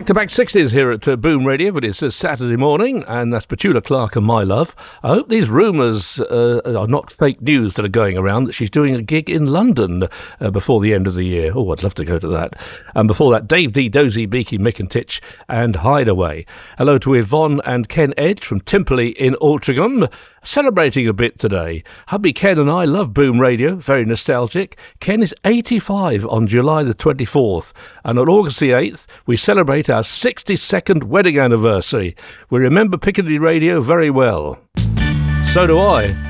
Back-to-back 60s here at Boom Radio, but it's a Saturday morning, and that's Petula Clark and My Love. I hope these rumours are not fake news that are going around that she's doing a gig in London before the end of the year. Oh, I'd love to go to that. And before that, Dave D, Dozy, Beaky, Mick and Titch and Hideaway. Hello to Yvonne and Ken Edge from Timperley in Altrincham. Celebrating a bit today. Hubby Ken and I love Boom Radio, very nostalgic. Ken is 85 on July the 24th, and on August the 8th we celebrate our 62nd wedding anniversary. We remember Piccadilly Radio very well. So do I.